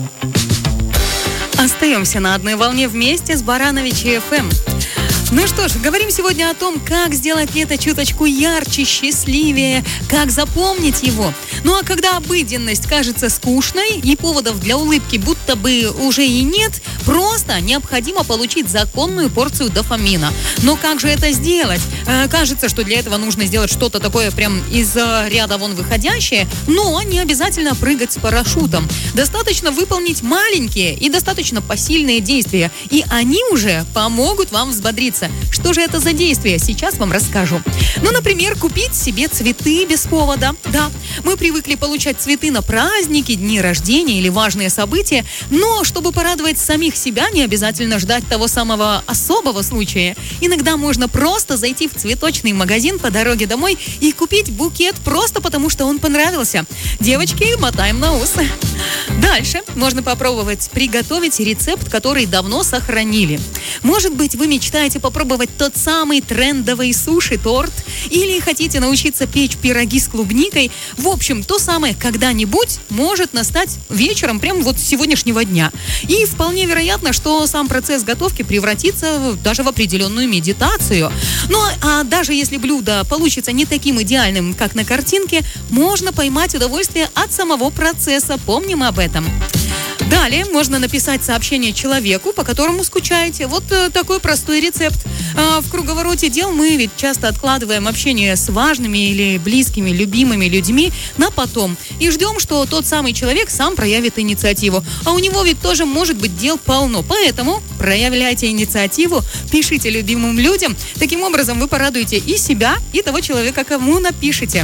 Остаемся на одной волне вместе с Барановичи ФМ. Ну что ж, говорим сегодня о том, как сделать лето чуточку ярче, счастливее, как запомнить его. Ну а когда обыденность кажется скучной и поводов для улыбки будто бы уже и нет, просто необходимо получить законную порцию дофамина. Но как же это сделать? Кажется, что для этого нужно сделать что-то такое прям из ряда вон выходящее, но не обязательно прыгать с парашютом. Достаточно выполнить маленькие и достаточно посильные действия, и они уже помогут вам взбодриться. Что же это за действие? Сейчас вам расскажу. Ну, например, купить себе цветы без повода. Да, мы привыкли получать цветы на праздники, дни рождения или важные события, но чтобы порадовать самих себя, не обязательно ждать того самого особого случая. Иногда можно просто зайти в цветочный магазин по дороге домой и купить букет просто потому, что он понравился. Девочки, мотаем на ус. Дальше можно попробовать приготовить рецепт, который давно сохранили. Может быть, вы мечтаете попробовать тот самый трендовый суши-торт или хотите научиться печь пироги с клубникой. В общем, то самое когда-нибудь может настать вечером прямо вот с сегодняшнего дня. И вполне вероятно, что сам процесс готовки превратится даже в определенную медитацию. Ну, а даже если блюдо получится не таким идеальным, как на картинке, можно поймать удовольствие от самого процесса. Помним об этом. Далее можно написать сообщение человеку, по которому скучаете. Вот такой простой рецепт. В круговороте дел мы ведь часто откладываем общение с важными или близкими, любимыми людьми на потом. И ждем, что тот самый человек сам проявит инициативу. А у него ведь тоже может быть дел полно. Поэтому проявляйте инициативу, пишите любимым людям. Таким образом вы порадуете и себя, и того человека, кому напишите.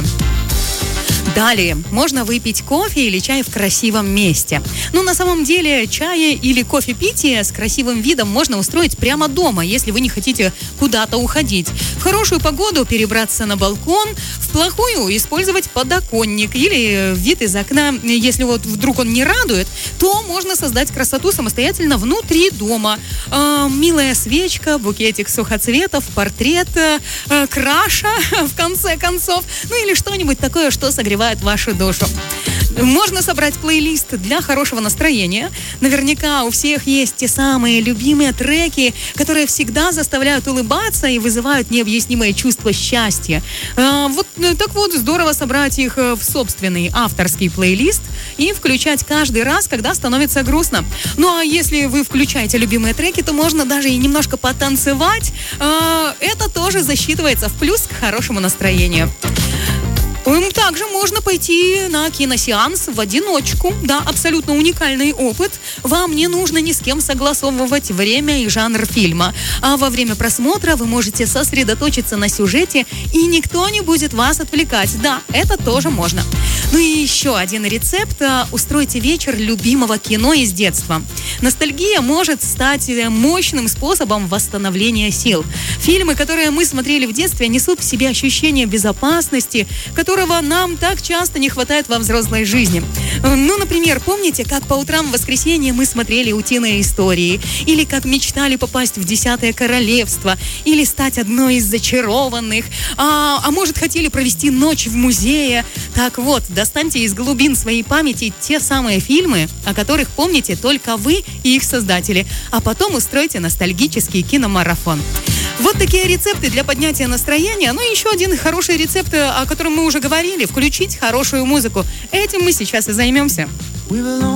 Далее, можно выпить кофе или чай в красивом месте. Ну, на самом деле, чая или кофе-питие с красивым видом можно устроить прямо дома, если вы не хотите куда-то уходить. В хорошую погоду перебраться на балкон, в плохую использовать подоконник или вид из окна. Если вот вдруг он не радует, то можно создать красоту самостоятельно внутри дома. Милая свечка, букетик сухоцветов, портрет, краша, в конце концов. Ну, или что-нибудь такое, что согревает вашу душу. Можно собрать плейлист для хорошего настроения. Наверняка у всех есть те самые любимые треки, которые всегда заставляют улыбаться и вызывают необъяснимое чувство счастья. Так вот, здорово собрать их в собственный авторский плейлист и включать каждый раз, когда становится грустно. Ну, а если вы включаете любимые треки, то можно даже и немножко потанцевать. Это тоже засчитывается в плюс к хорошему настроению. Также можно пойти на киносеанс в одиночку. Да, абсолютно уникальный опыт. Вам не нужно ни с кем согласовывать время и жанр фильма. А во время просмотра вы можете сосредоточиться на сюжете, и никто не будет вас отвлекать. Да, это тоже можно. Ну и еще один рецепт. Устройте вечер любимого кино из детства. Ностальгия может стать мощным способом восстановления сил. Фильмы, которые мы смотрели в детстве, несут в себе ощущение безопасности, которого нам так часто не хватает во взрослой жизни. Ну, например, помните, как по утрам в воскресенье мы смотрели «Утиные истории», или как мечтали попасть в 10 королевство, или стать одной из зачарованных, а может, хотели провести ночь в музее. Так вот, достаньте из глубин своей памяти те самые фильмы, о которых помните только вы и их создатели, а потом устройте ностальгический киномарафон. Вот такие рецепты для поднятия настроения. Ну и еще один хороший рецепт, о котором мы уже говорили. Включить хорошую музыку. Этим мы сейчас и займемся.